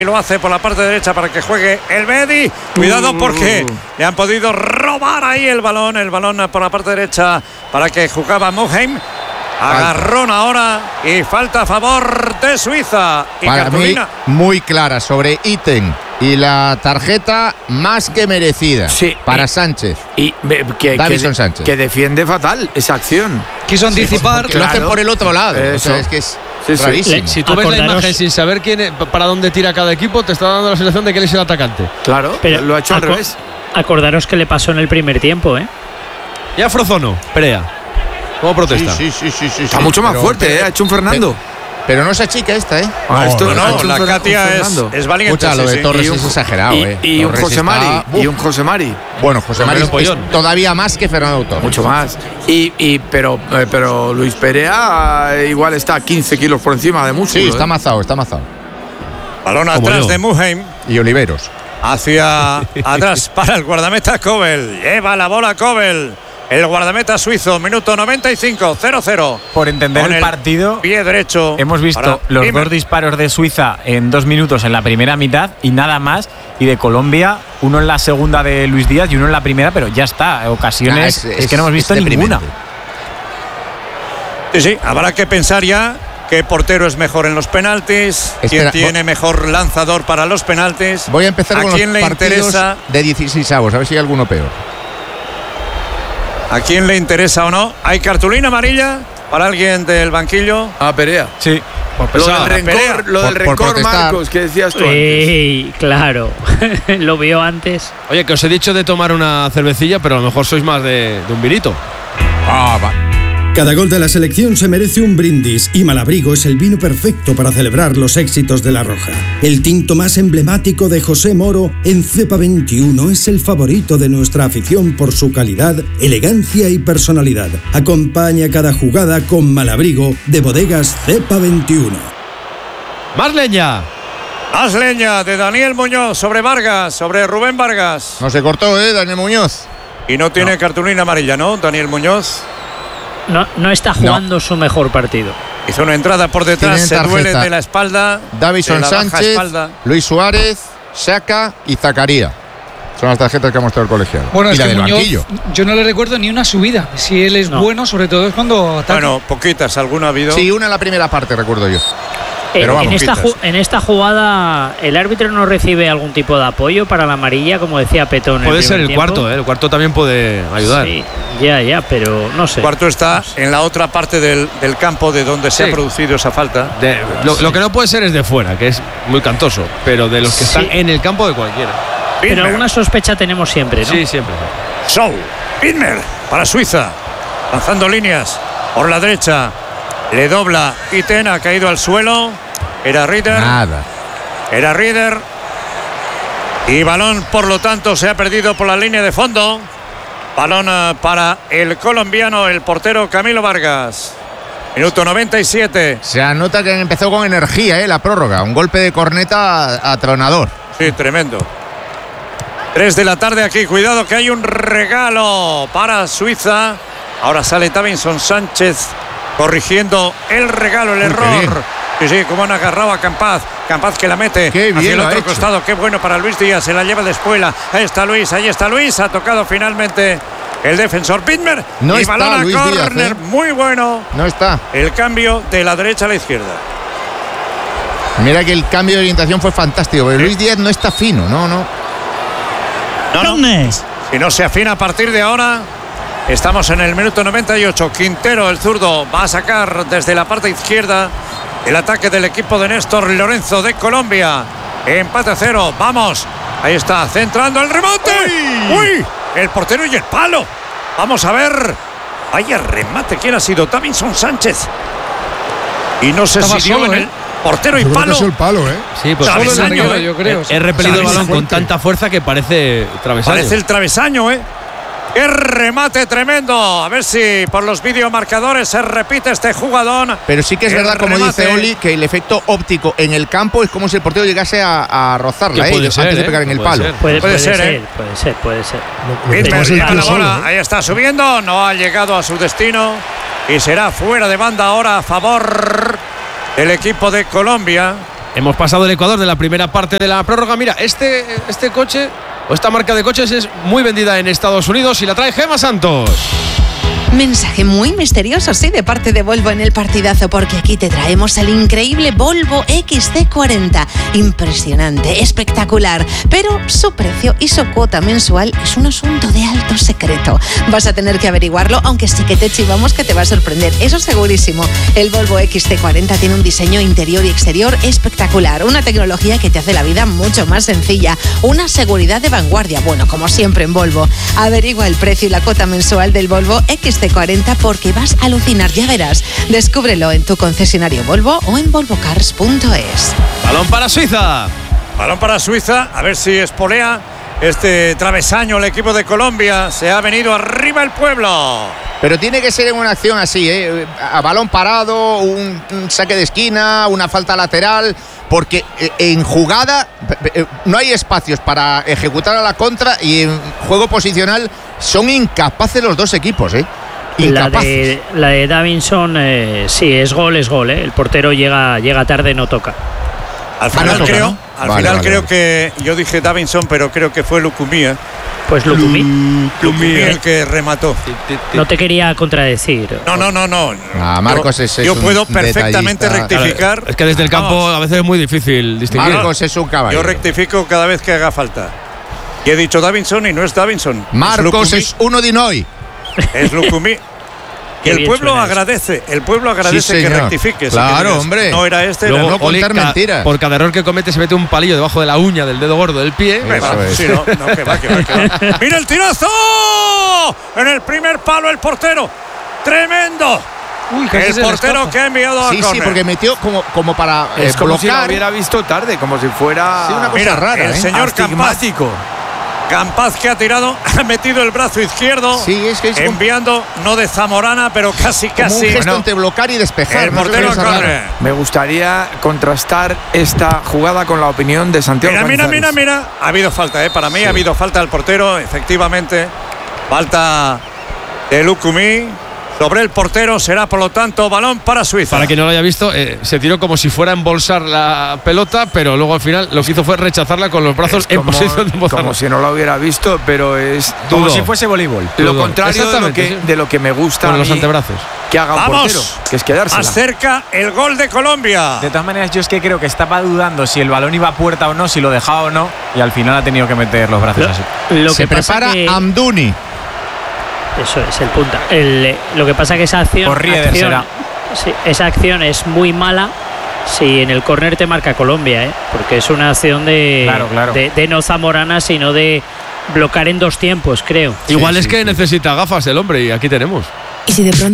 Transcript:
Y lo hace por la parte derecha para que juegue el Bedi. Cuidado porque le han podido robar ahí el balón por la parte derecha para que jugaba Muheim. Agarrón ahora y falta a favor de Suiza. Y para cartulina mí muy clara sobre Itten y la tarjeta más que merecida para Sánchez. Y Davison Sánchez. Que defiende fatal esa acción. Quiso anticipar. Que lo hacen por el otro lado. O sea, es que es rarísimo. Si tú ves la imagen sin saber para dónde tira cada equipo, te está dando la sensación de que él es el atacante. Claro, pero lo ha hecho al revés. Acordaros que le pasó en el primer tiempo, ¿eh? Ya Frozono, Perea. ¿Cómo protesta? Sí. Está mucho más fuerte, ha hecho un Fernando. Pero no se achica esta, ¿eh? No, la Katia es valiente. Escucha, lo de Torres es exagerado, y un José Mari. Bueno, José Mari es todavía más que Fernando Torres. Mucho más. Pero Luis Perea igual está 15 kilos por encima de músculo. Sí, está amazado. Balón atrás de Muheim. Y Oliveros. Hacia atrás para el guardameta Kobel. Lleva la bola Kobel. El guardameta suizo, minuto 95, 0-0. Por entender el partido, pie derecho. Hemos visto los dos disparos de Suiza en 2 minutos en la primera mitad y nada más. Y de Colombia, uno en la segunda de Luis Díaz y uno en la primera, pero ya está. Ocasiones es que no hemos visto ninguna. Sí, habrá que pensar ya qué portero es mejor en los penaltis, quién tiene mejor lanzador para los penaltis. Voy a empezar con quién los le partidos interesa de 16avos, a ver si hay alguno peor. ¿A quién le interesa o no? ¿Hay cartulina amarilla para alguien del banquillo? Perea. Sí. Lo del rencor, Marcos, que decías tú antes. Claro. Lo vio antes. Oye, que os he dicho de tomar una cervecilla, pero a lo mejor sois más de un vinito. Cada gol de la selección se merece un brindis y Malabrigo es el vino perfecto para celebrar los éxitos de la Roja. El tinto más emblemático de José Moro en Cepa 21 es el favorito de nuestra afición por su calidad, elegancia y personalidad. Acompaña cada jugada con Malabrigo de Bodegas Cepa 21. ¡Más leña! Más leña de Daniel Muñoz sobre Vargas, sobre Rubén Vargas. No se cortó, Daniel Muñoz. Y no tiene cartulina amarilla, ¿no, Daniel Muñoz? No está jugando su mejor partido. Hizo una entrada por detrás, se duele de la espalda. Davison Sánchez, Luis Suárez, Xhaka y Zakaria. Son las tarjetas que ha mostrado el colegiado. Bueno, y la del Muñoz, banquillo. Yo no le recuerdo ni una subida. Si él es bueno, sobre todo es cuando ataca. Bueno, poquitas, alguna ha habido. Sí, una en la primera parte, recuerdo yo. Pero vamos, en esta jugada, ¿el árbitro no recibe algún tipo de apoyo para la amarilla, como decía Petón? Puede ser el cuarto, el cuarto también puede ayudar. Sí, ya, pero no sé. El cuarto está en la otra parte del campo de donde se ha producido esa falta. Lo que no puede ser es de fuera, que es muy cantoso, pero de los que están en el campo de cualquiera. Pero alguna sospecha tenemos siempre, ¿no? Sí, siempre. Pinmer para Suiza, lanzando líneas por la derecha. Le dobla Itten, ha caído al suelo. Era Rieder. Era Rieder. Y balón, por lo tanto, se ha perdido por la línea de fondo. Balón para el colombiano, el portero Camilo Vargas. Minuto 97. Se anota que empezó con energía, la prórroga. Un golpe de corneta atronador. Sí, tremendo. 3 de la tarde aquí. Cuidado que hay un regalo para Suiza. Ahora sale Davison Sánchez corrigiendo el regalo, el error. Sí, como han agarrado a Campaz. Campaz que la mete hacia el otro costado. Qué bueno para Luis Díaz. Se la lleva de espuela. Ahí está Luis. Ha tocado finalmente el defensor Pinmer. No y está balón a Luis córner. Díaz, Muy bueno. No está. El cambio de la derecha a la izquierda. Mira que el cambio de orientación fue fantástico. Pero Luis Díaz no está fino. No. Si no se afina a partir de ahora. Estamos en el minuto 98. Quintero, el zurdo, va a sacar desde la parte izquierda el ataque del equipo de Néstor Lorenzo de Colombia. Empate a 0. Vamos. Ahí está, centrando el rebote. ¡Uy! El portero y el palo. Vamos a ver. Vaya remate. ¿Quién ha sido? Davison Sánchez. Y no sé si dio en el portero y palo. El palo, Sí, pues travesaño, yo creo. He repelido el balón con tanta fuerza que parece travesaño. Parece el travesaño, ¡Qué remate tremendo! A ver si por los videomarcadores se repite este jugadón. Pero sí que es verdad, como dice Oli, que el efecto óptico en el campo es como si el portero llegase a rozarla antes de pegar en el palo. Puede ser. La bola, ahí está subiendo, no ha llegado a su destino y será fuera de banda ahora a favor del equipo de Colombia. hemos pasado el Ecuador de la primera parte de la prórroga. Mira, este coche o esta marca de coches es muy vendida en Estados Unidos y la trae Gemma Santos. Mensaje muy misterioso, sí, de parte de Volvo en el partidazo, porque aquí te traemos el increíble Volvo XC40. Impresionante, espectacular, pero su precio y su cuota mensual es un asunto de alto secreto. Vas a tener que averiguarlo, aunque sí que te chivamos que te va a sorprender, eso segurísimo. El Volvo XC40 tiene un diseño interior y exterior espectacular, una tecnología que te hace la vida mucho más sencilla, una seguridad de vanguardia, bueno, como siempre en Volvo. Averigua el precio y la cuota mensual del Volvo XC40 porque vas a alucinar, ya verás. Descúbrelo en tu concesionario Volvo o en volvocars.es. Balón para Suiza. Balón para Suiza, a ver si espolea este travesaño el equipo de Colombia. Se ha venido arriba el pueblo. Pero tiene que ser en una acción así, a balón parado, un saque de esquina, una falta lateral, porque en jugada no hay espacios para ejecutar a la contra y en juego posicional son incapaces los dos equipos, La de Davinson, sí, es gol. El portero llega tarde, no toca. Al final creo que yo dije Davinson, pero creo que fue Lucumí. Pues Lucumí el que remató. No te quería contradecir. No. Marcos yo puedo perfectamente rectificar. Claro, es que desde el campo a veces es muy difícil distinguir. Marcos es un caballero. Yo rectifico cada vez que haga falta. Y he dicho Davinson y no es Davinson. Marcos es uno de Noy. Es Lucumí. Y el pueblo agradece sí, que rectifiques. Claro, hombre. No era este. Luego, no contar mentiras. Por cada error que comete se mete un palillo debajo de la uña del dedo gordo del pie. Sí, que va. ¡Mira el tirazo! En el primer palo el portero. ¡Tremendo! El portero que ha enviado a córner. Sí, porque metió como para es como bloquear. Si lo hubiera visto tarde, como si fuera una cosa rara. El señor Campaz que ha tirado, ha metido el brazo izquierdo, enviando, no de Zamorana, pero casi. Un gesto entre bloquear y despejar. El portero corre. Me gustaría contrastar esta jugada con la opinión de Santiago Cañizares. Mira. Ha habido falta, para mí ha habido falta al portero, efectivamente. Falta de Lucumí. Sobre el portero será, por lo tanto, balón para Suiza. Para quien no lo haya visto, se tiró como si fuera a embolsar la pelota, pero luego al final lo que hizo fue rechazarla con los brazos en posición de embolsarla. Como si no lo hubiera visto, pero es como si fuese voleibol. Lo contrario de lo que me gusta con los antebrazos. Que haga un portero, que es quedársela. Acerca el gol de Colombia. De todas maneras, yo es que creo que estaba dudando si el balón iba a puerta o no, si lo dejaba o no, y al final ha tenido que meter los brazos así. Se prepara Amdouni. Eso es, el punta. Lo que pasa que esa acción esa acción es muy mala si en el córner te marca Colombia, porque es una acción de no Zamorana, sino de bloquear en dos tiempos, creo. Igual es que necesita gafas el hombre y aquí tenemos. Y si de pronto